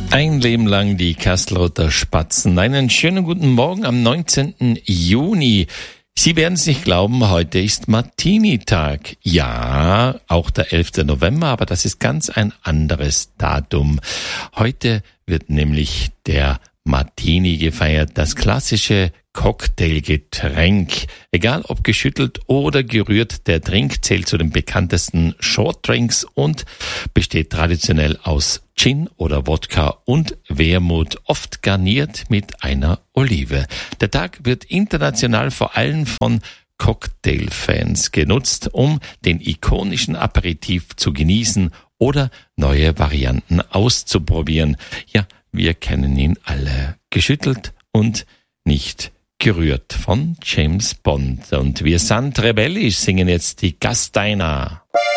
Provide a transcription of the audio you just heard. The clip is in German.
Ein Leben lang die Kastelruther Spatzen. Einen schönen guten Morgen am 19. Juni. Sie werden es nicht glauben, heute ist Martini-Tag. Ja, auch der 11. November, aber das ist ganz ein anderes Datum. Heute wird nämlich der Martini gefeiert, das klassische Cocktailgetränk. Egal ob geschüttelt oder gerührt, der Drink zählt zu den bekanntesten Shortdrinks und besteht traditionell aus Gin oder Wodka und Wermut, oft garniert mit einer Olive. Der Tag wird international vor allem von Cocktailfans genutzt, um den ikonischen Aperitif zu genießen oder neue Varianten auszuprobieren. Ja, wir kennen ihn alle. Geschüttelt und nicht gerührt von James Bond. Und wir sind rebellisch, singen jetzt die Gasteiner.